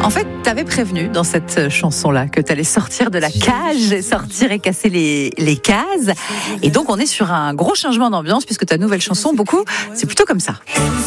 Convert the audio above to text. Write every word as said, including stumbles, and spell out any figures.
En fait, t'avais prévenu dans cette chanson-là que t'allais sortir de la cage, et sortir et casser les, les cases. Et donc, on est sur un gros changement d'ambiance puisque ta nouvelle chanson, beaucoup, c'est plutôt comme ça.